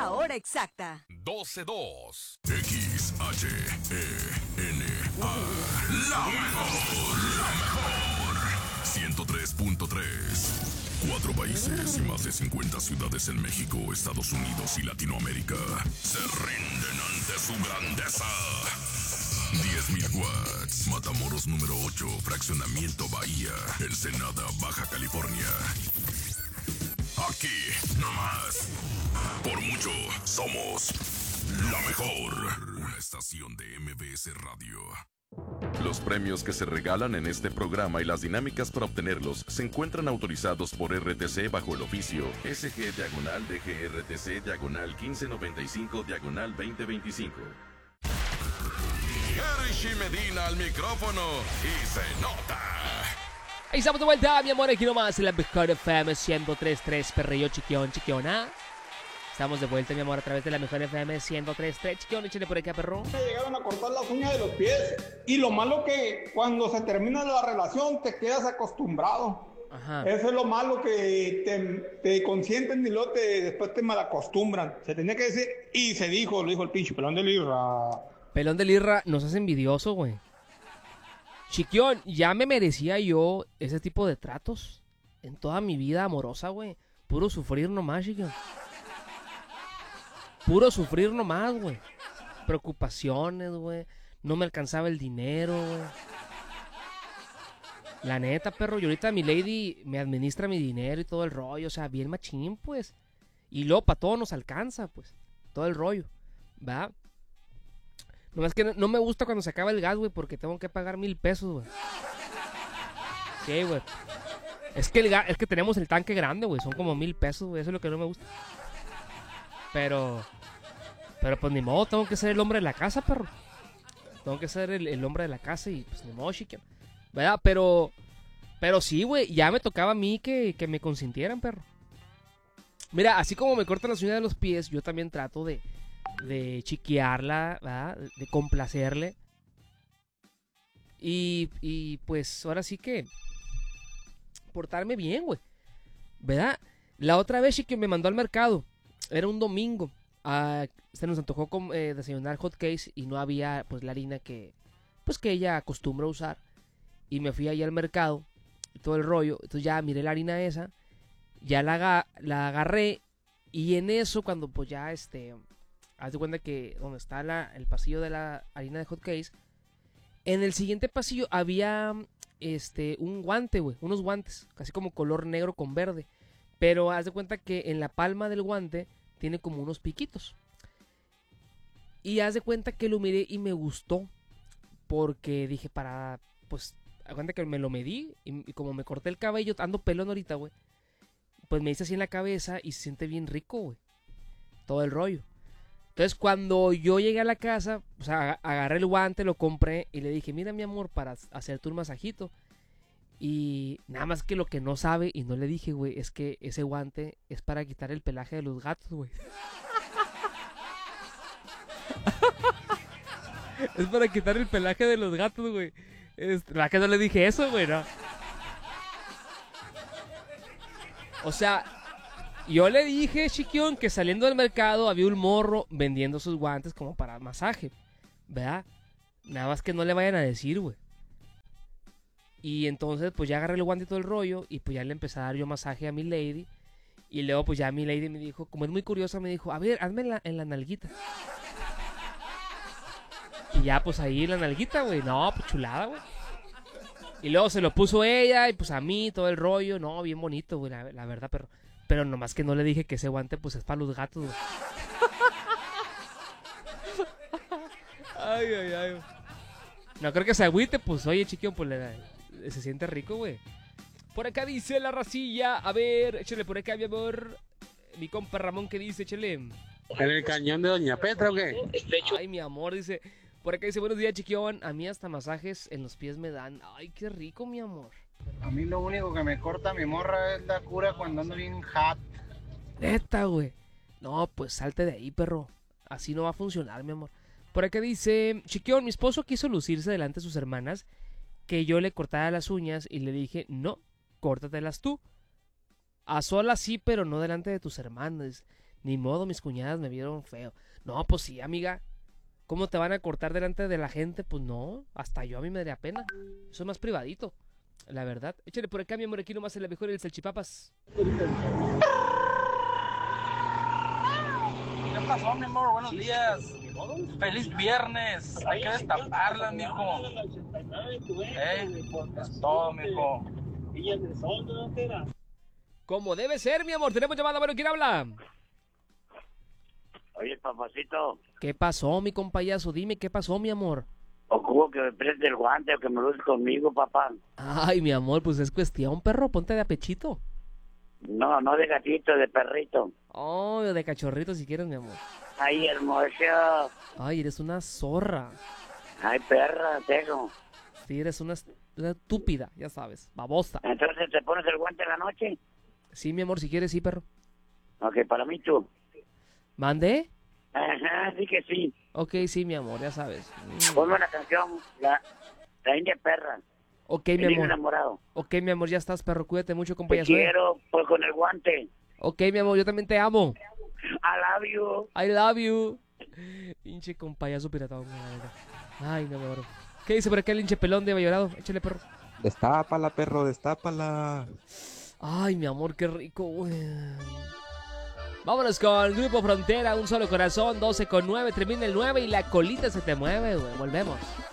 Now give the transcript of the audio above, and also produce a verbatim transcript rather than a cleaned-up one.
La hora exacta. doce dos. X H E N A. La mejor. La mejor. ciento tres punto tres. Cuatro países y más de cincuenta ciudades en México, Estados Unidos y Latinoamérica se rinden ante su grandeza. diez mil watts. Matamoros número ocho. Fraccionamiento Bahía. Ensenada, Baja California. Aquí, nomás. Por mucho, somos la mejor. Una estación de M B S Radio. Los premios que se regalan en este programa y las dinámicas para obtenerlos se encuentran autorizados por R T C bajo el oficio S G diagonal D G R T C diagonal quince noventa y cinco diagonal veinte veinticinco. Erishi Medina al micrófono y se nota. Ahí estamos de vuelta, mi amor, aquí nomás en la mejor F M ciento tres punto tres, perrillo chiquión, chiquiona. Estamos de vuelta, mi amor, a través de la mejor F M ciento tres punto tres, chiquión, échale por acá, perro. Me llegaron a cortar las uñas de los pies. Y lo malo que cuando se termina la relación te quedas acostumbrado. Ajá. Eso es lo malo, que te, te consienten y luego te, después te malacostumbran. Se tenía que decir, y se dijo, lo dijo el pinche pelón de lirra. Pelón de lirra, nos hace envidioso, güey. Chiquión, ya me merecía yo ese tipo de tratos en toda mi vida amorosa, güey. Puro sufrir nomás, chiquión. Puro sufrir nomás, güey. Preocupaciones, güey. No me alcanzaba el dinero, güey. La neta, perro. Y ahorita mi lady me administra mi dinero y todo el rollo. O sea, bien machín, pues. Y luego para todo nos alcanza, pues. Todo el rollo. ¿Va? Nomás que no, no me gusta cuando se acaba el gas, güey, porque tengo que pagar mil pesos, güey. Sí, güey. Es que, el gas, es que tenemos el tanque grande, güey. Son como mil pesos, güey. Eso es lo que no me gusta. Pero... Pero pues ni modo, tengo que ser el hombre de la casa, perro. Tengo que ser el, el hombre de la casa y pues ni modo, chiquión. ¿Verdad? Pero... Pero sí, güey. Ya me tocaba a mí que, que me consintieran, perro. Mira, así como me cortan las uñas de los pies, yo también trato de... de chiquearla, ¿verdad? De complacerle. Y, y pues ahora sí que portarme bien, güey. ¿Verdad? La otra vez que me mandó al mercado, era un domingo. Uh, se nos antojó con, eh, desayunar hot cakes y no había pues la harina que pues que ella acostumbra usar. Y me fui allá al mercado y todo el rollo. Entonces ya miré la harina esa, ya la, la agarré y en eso cuando pues ya este... haz de cuenta que donde está la, el pasillo de la harina de hot cakes, en el siguiente pasillo había este un guante, güey, unos guantes, casi como color negro con verde. Pero haz de cuenta que en la palma del guante tiene como unos piquitos. Y haz de cuenta que lo miré y me gustó. Porque dije para, pues, haz de cuenta que me lo medí y, y como me corté el cabello, ando pelón ahorita, güey. Pues me hice así en la cabeza y se siente bien rico, güey. Todo el rollo. Entonces cuando yo llegué a la casa, o sea, agarré el guante, lo compré y le dije, mira mi amor, para hacerte un masajito. Y nada más que lo que no sabe, y no le dije, güey, es que ese guante es para quitar el pelaje de los gatos, güey. Es para quitar el pelaje de los gatos, güey. Es, la que no le dije eso, güey, no. O sea... Yo le dije, chiquión, que saliendo del mercado había un morro vendiendo sus guantes como para masaje, ¿verdad? Nada más que no le vayan a decir, güey. Y entonces, pues ya agarré el guante y todo el rollo y pues ya le empecé a dar yo masaje a mi lady. Y luego, pues ya mi lady me dijo, como es muy curiosa, me dijo, a ver, hazme en la, en la nalguita. Y ya, pues ahí en la nalguita, güey. No, pues chulada, güey. Y luego se lo puso ella y pues a mí todo el rollo. No, bien bonito, güey, la, la verdad, pero... Pero nomás que no le dije que ese guante pues es para los gatos, güey. Ay, ay, ay. No creo que se agüite, pues oye, chiquillo, pues le, le, se siente rico, güey. Por acá dice la racilla. A ver, échale por acá, mi amor. Mi compa Ramón, ¿qué dice? Échale. ¿En el cañón de Doña Petra o qué? Ay, mi amor, dice. Por acá dice, buenos días, chiquillo. A mí hasta masajes en los pies me dan. Ay, qué rico, mi amor. A mí lo único que me corta mi morra es la cura cuando ando bien hot. Neta, güey. No, pues salte de ahí, perro. Así no va a funcionar, mi amor. Por acá dice, chiquión, mi esposo quiso lucirse delante de sus hermanas que yo le cortara las uñas y le dije, no, córtatelas tú. A solas sí, pero no delante de tus hermanas. Ni modo, mis cuñadas me vieron feo. No, pues sí, amiga. ¿Cómo te van a cortar delante de la gente? Pues no, hasta yo a mí me daría pena. Eso es más privadito, la verdad. Échale por acá, mi amor, aquí nomás el mejor y el salchipapas. ¿Qué pasó, mi amor? Buenos días. Feliz viernes. Hay que destaparla, mijo. Eh, es todo, mijo. Como debe ser, mi amor. Tenemos llamada, bueno, ¿quién habla? Oye, papacito, ¿Qué pasó, mi compayazo? Dime, ¿qué pasó, mi amor? ocupo que me preste el guante o que me lo uses conmigo, papá. Ay, mi amor, pues es cuestión, perro. Ponte de apechito. No, no de gatito, de perrito. Oh, de cachorrito si quieres, mi amor. Ay, hermoso. Ay, eres una zorra. Ay, perra, tengo. Sí, eres una, una estúpida, ya sabes. Babosa. Entonces, ¿te pones el guante en la noche? Sí, mi amor, si quieres, sí, perro. Ok, para mí tú. ¿Mande? Ajá, sí que sí. Ok, sí, mi amor, ya sabes. Mm. Ponme una canción, la, la India Perra. Ok, El mi niño amor. enamorado. Ok, mi amor, ya estás, perro. Cuídate mucho, Te compayazo. ¿eh? quiero, pues con el guante. Ok, mi amor, yo también te amo. I love you. I love you. Pinche compayazo piratón. Ay, no me muero. ¿Qué dice por acá el hinche pelón de Valladolid? Échale, perro. Destápala, perro, destápala. Ay, mi amor, qué rico, güey. Vámonos con Grupo Frontera, un solo corazón, doce con nueve, termina el nueve y la colita se te mueve, güey. Volvemos.